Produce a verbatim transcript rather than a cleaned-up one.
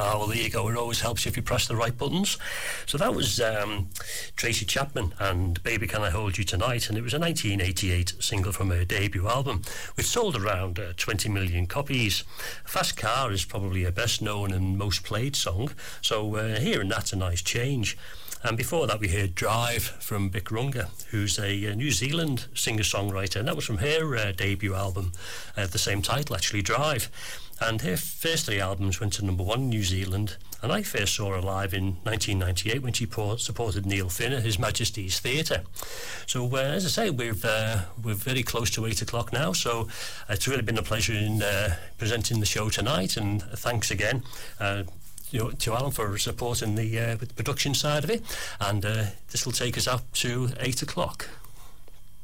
Ah, well, there you go. It always helps if you press the right buttons. So that was um, Tracy Chapman and Baby Can I Hold You Tonight, and it was a nineteen eighty-eight single from her debut album, which sold around uh, twenty million copies. Fast Car is probably her best known and most played song, so uh, hearing that's a nice change. And before that we heard Drive from Bic Runga, who's a, a New Zealand singer-songwriter, and that was from her uh, debut album, uh, the same title actually, Drive. And her first three albums went to number one in New Zealand, and I first saw her live in nineteen ninety-eight when she po- supported Neil Finn at His Majesty's Theatre. So uh, as I say, we've, uh, we're very close to eight o'clock now, so it's really been a pleasure in uh, presenting the show tonight, and thanks again uh, you know, to Alan for supporting the, uh, the production side of it, and uh, this will take us up to eight o'clock.